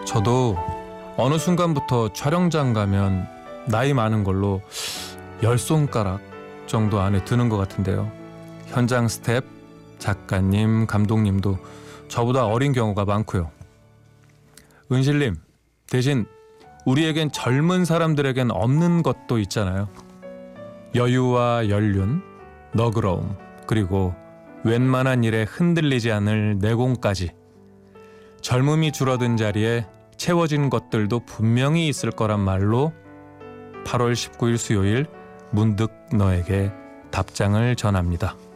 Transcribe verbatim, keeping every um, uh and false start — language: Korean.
저도 어느 순간부터 촬영장 가면 나이 많은 걸로 열 손가락 정도 안에 드는 것 같은데요. 현장 스텝, 작가님, 감독님도 저보다 어린 경우가 많고요. 은실님, 대신 우리에겐 젊은 사람들에겐 없는 것도 있잖아요. 여유와 연륜, 너그러움, 그리고 웬만한 일에 흔들리지 않을 내공까지. 젊음이 줄어든 자리에 채워진 것들도 분명히 있을 거란 말로 팔월 십구일 수요일 문득 너에게 답장을 전합니다.